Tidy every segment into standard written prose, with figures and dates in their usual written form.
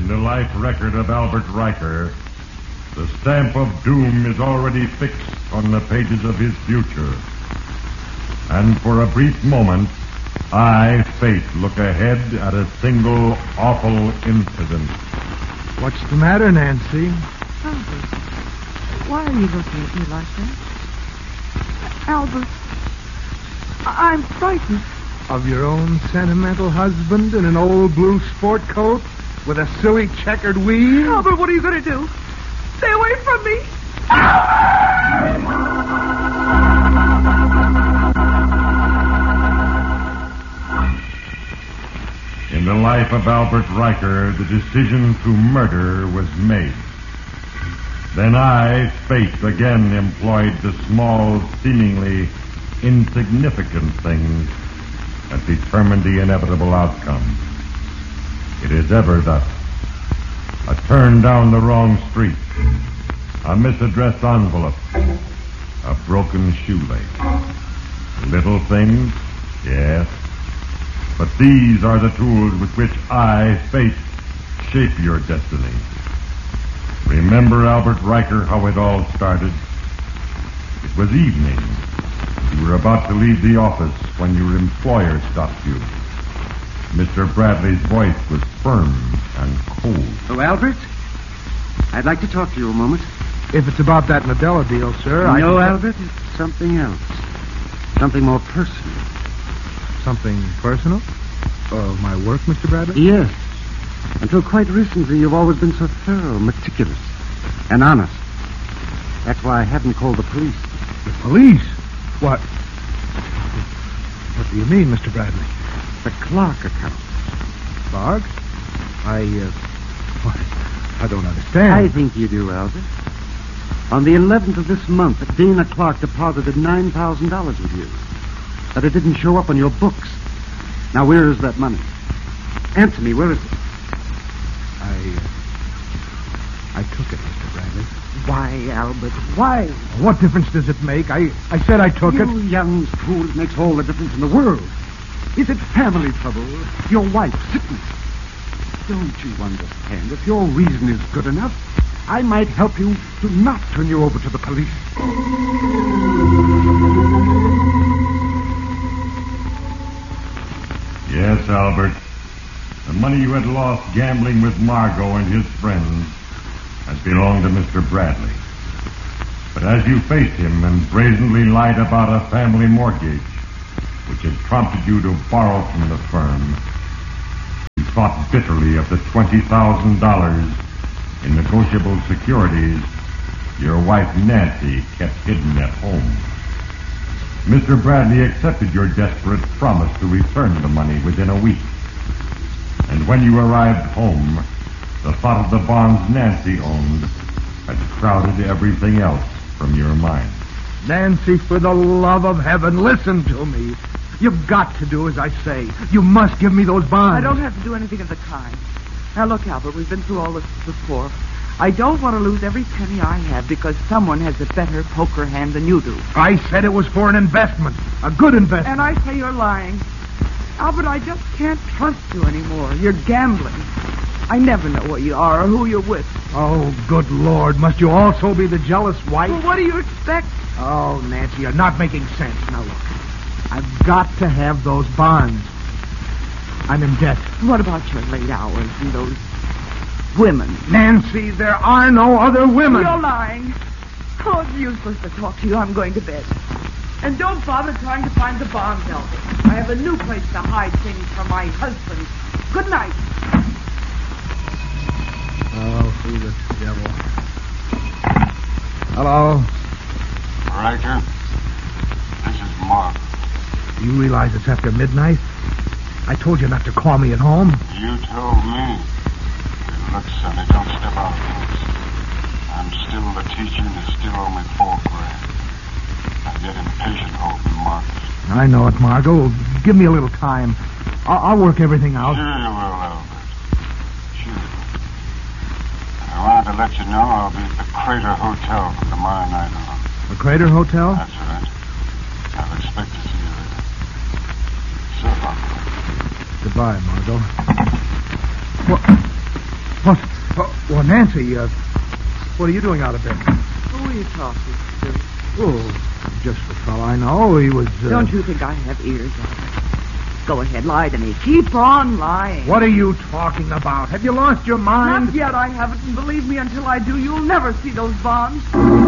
the life record of Albert Riker, the stamp of doom is already fixed on the pages of his future. And for a brief moment, I, Fate, look ahead at a single awful incident. What's the matter, Nancy? Albert, why are you looking at me like that? Albert, I'm frightened. Of your own sentimental husband in an old blue sport coat with a silly checkered weave? Albert, what are you going to do? Stay away from me. In the life of Albert Riker, the decision to murder was made. Then I, Fate, again employed the small, seemingly insignificant things that determined the inevitable outcome. It is ever thus. A turn down the wrong street, a misaddressed envelope, a broken shoelace. Little things, yes, but these are the tools with which I, Fate, shape your destiny. Remember, Albert Riker, how it all started? It was evening. You were about to leave the office when your employer stopped you. Mr. Bradley's voice was firm and cold. Oh, Albert? I'd like to talk to you a moment. If it's about that Nadella deal, sir, No, Albert, it's something else. Something more personal. Something personal? My work, Mr. Bradley? Yes. Until quite recently, you've always been so thorough, meticulous, and honest. That's why I hadn't called the police. The police? What? What do you mean, Mr. Bradley? The Clark account. Clark? I don't understand. I think you do, Albert. On the 11th of this month, Dana Clark deposited $9,000 with you. But it didn't show up on your books. Now, where is that money? Answer me, where is it? I took it, Mr. Bradley. Why, Albert, why? What difference does it make? I said I took it. You young fool, it makes all the difference in the world. Is it family trouble? Your wife's sickness? Don't you understand? If your reason is good enough, I might help you to not turn you over to the police. Yes, Albert. The money you had lost gambling with Margot and his friends had belonged to Mr. Bradley. But as you faced him and brazenly lied about a family mortgage, which had prompted you to borrow from the firm, you thought bitterly of the $20,000 in negotiable securities your wife Nancy kept hidden at home. Mr. Bradley accepted your desperate promise to return the money within a week. And when you arrived home, the thought of the bonds Nancy owned had crowded everything else from your mind. Nancy, for the love of heaven, listen to me. You've got to do as I say. You must give me those bonds. I don't have to do anything of the kind. Now, look, Albert, we've been through all this before. I don't want to lose every penny I have because someone has a better poker hand than you do. I said it was for an investment. A good investment. And I say you're lying. Albert, I just can't trust you anymore. You're gambling. I never know where you are or who you're with. Oh, good Lord. Must you also be the jealous wife? Well, what do you expect? Oh, Nancy, you're not making sense. Now, look. I've got to have those bonds. I'm in debt. What about your late hours and those women? Nancy, there are no other women. You're lying. Oh, it's useless to talk to you. I'm going to bed. And don't bother trying to find the bonds, Albert. I have a new place to hide things from my husband. Good night. Oh, who the devil. Hello? Riker, this is Mark. You realize it's after midnight? I told you not to call me at home. You told me. Look, Sonny, don't step out of this. I'm still the teacher and you still owe me $4,000. I get impatient holding Marcus. I know it, Margot. Give me a little time. I'll work everything out. Sure you will, Albert. Sure. I wanted to let you know I'll be at the Crater Hotel from tomorrow night on. The Crater Hotel? That's right. I'll expect to see you there. So long. Goodbye, Margot. What? Oh, Nancy, what are you doing out of bed? Who are you talking to? Oh, just the fellow I know. He was... Don't you think I have ears, Albert? Go ahead, lie to me. Keep on lying. What are you talking about? Have you lost your mind? Not yet, I haven't, and believe me, until I do, you'll never see those bonds.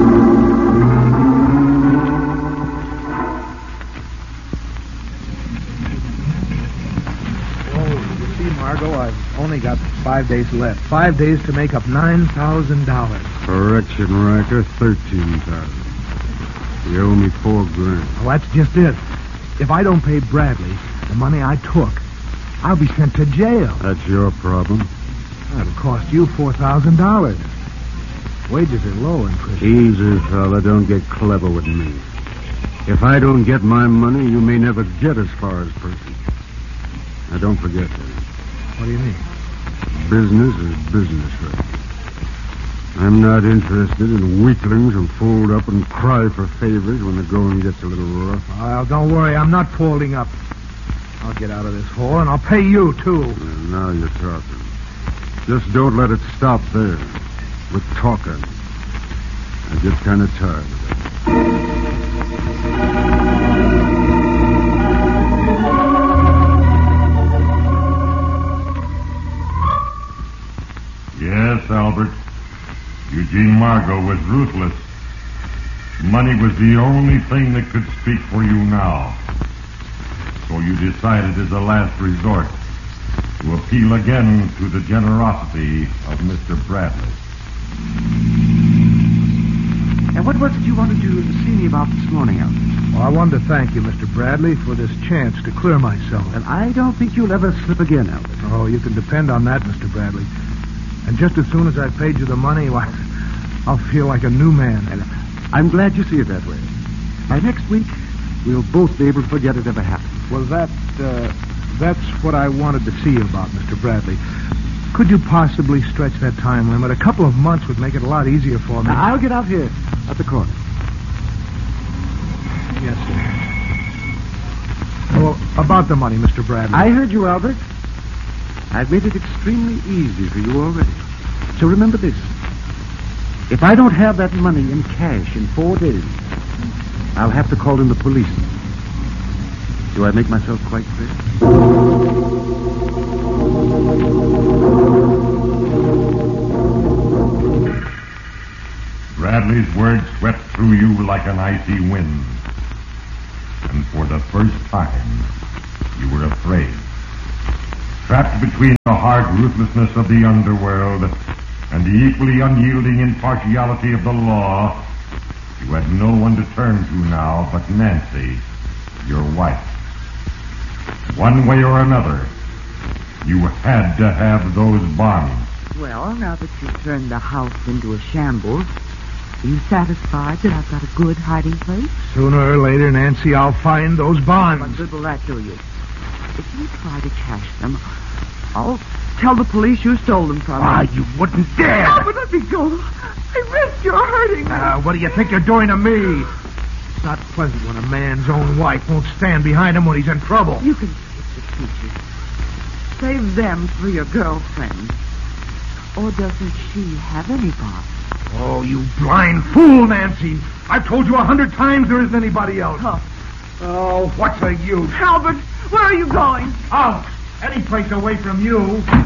Margot, I've only got 5 days left. 5 days to make up $9,000. Correction, Riker, 13,000. You owe me $4,000. Well, that's just it. If I don't pay Bradley the money I took, I'll be sent to jail. That's your problem. That'll cost you $4,000. Wages are low in prison. Easy, fella. Don't get clever with me. If I don't get my money, you may never get as far as prison. Now, don't forget that. What do you mean? Business is business, Rick. I'm not interested in weaklings who fold up and cry for favors when the going gets a little rough. Well, don't worry. I'm not folding up. I'll get out of this hole, and I'll pay you, too. Well, now you're talking. Just don't let it stop there. With talking. I get kind of tired of it. Yes, Albert. Eugene Margot was ruthless. Money was the only thing that could speak for you now. So you decided as a last resort to appeal again to the generosity of Mr. Bradley. And what was it you wanted to see me about this morning, Albert? Well, I wanted to thank you, Mr. Bradley, for this chance to clear myself. And I don't think you'll ever slip again, Albert. Oh, you can depend on that, Mr. Bradley. And just as soon as I've paid you the money, why, I'll feel like a new man. And I'm glad you see it that way. By next week, we'll both be able to forget it ever happened. Well, that's what I wanted to see you about, Mr. Bradley. Could you possibly stretch that time limit? A couple of months would make it a lot easier for me. Now, I'll get out here at the corner. Yes, sir. Well, about the money, Mr. Bradley. I heard you, Albert. I've made it extremely easy for you already. So remember this. If I don't have that money in cash in 4 days, I'll have to call in the police. Do I make myself quite clear? Bradley's words swept through you like an icy wind. And for the first time, you were afraid. Trapped between the hard ruthlessness of the underworld and the equally unyielding impartiality of the law, you had no one to turn to now but Nancy, your wife. One way or another, you had to have those bonds. Well, now that you've turned the house into a shambles, are you satisfied that I've got a good hiding place? Sooner or later, Nancy, I'll find those bonds. What good will that do you? If you try to cash them, I'll tell the police you stole them from me. You wouldn't dare. Oh, but let me go. I risk you're hurting me. What do you think you're doing to me? It's not pleasant when a man's own wife won't stand behind him when he's in trouble. You can take the peaches. Save them for your girlfriend. Or doesn't she have any bonds? Oh, you blind fool, Nancy. I've told you 100 times there isn't anybody else. Oh, what's the use? Albert, where are you going? Out. Any place away from you.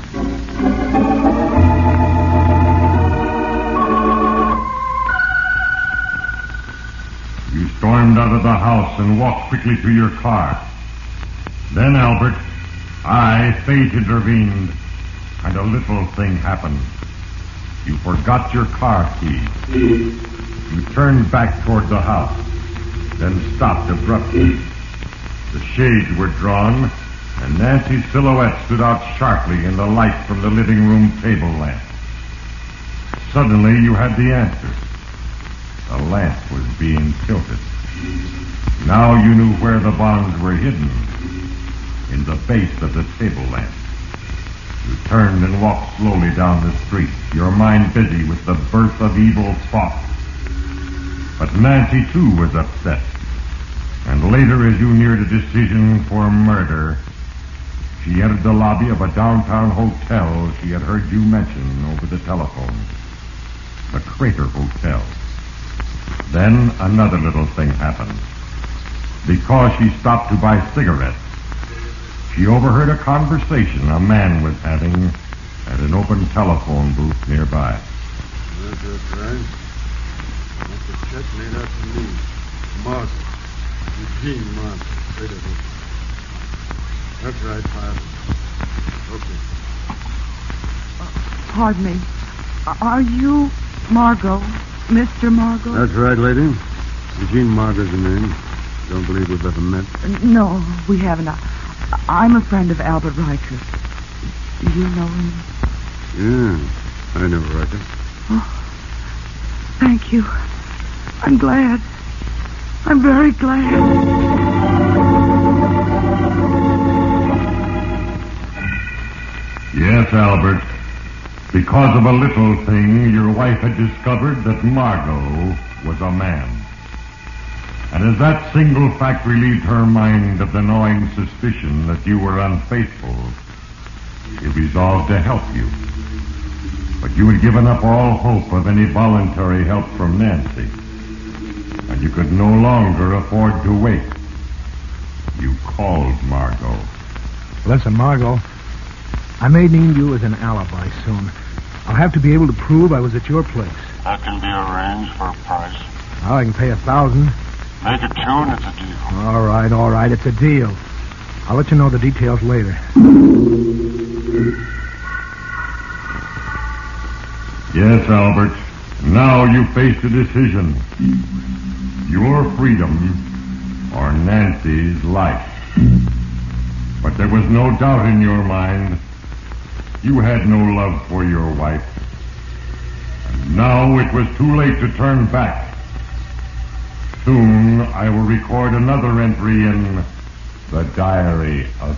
You stormed out of the house and walked quickly to your car. Then, Albert, fate intervened, and a little thing happened. You forgot your car key. You turned back toward the house, then stopped abruptly. The shades were drawn, and Nancy's silhouette stood out sharply in the light from the living room table lamp. Suddenly, you had the answer. The lamp was being tilted. Now you knew where the bonds were hidden, in the base of the table lamp. You turned and walked slowly down the street, your mind busy with the birth of evil thoughts. But Nancy, too, was upset. And later, as you neared a decision for murder, she entered the lobby of a downtown hotel she had heard you mention over the telephone. The Crater Hotel. Then another little thing happened. Because she stopped to buy cigarettes, she overheard a conversation a man was having at an open telephone booth nearby. That's right. That's a check made out to me. Margot. Eugene Margot. Wait a minute. That's right, Father. Okay. Pardon me. Are you Margot? Mr. Margot? That's right, lady. Eugene Margot's the name. Don't believe we've ever met. No, we haven't. I'm a friend of Albert Riker. Do you know him? Yeah, I know Riker. Oh, thank you. I'm glad. I'm very glad. Yes, Albert. Because of a little thing, your wife had discovered that Margot was a man. And as that single fact relieved her mind of the gnawing suspicion that you were unfaithful, she resolved to help you. But you had given up all hope of any voluntary help from Nancy. And you could no longer afford to wait. You called Margot. Listen, Margot, I may need you as an alibi soon. I'll have to be able to prove I was at your place. That can be arranged for a price. Well, I can pay $1,000. Make it 2 and it's a deal. All right, it's a deal. I'll let you know the details later. Yes, Albert. Now you face a decision. Your freedom or Nancy's life. But there was no doubt in your mind. You had no love for your wife. And now it was too late to turn back. Soon I will record another entry in the diary of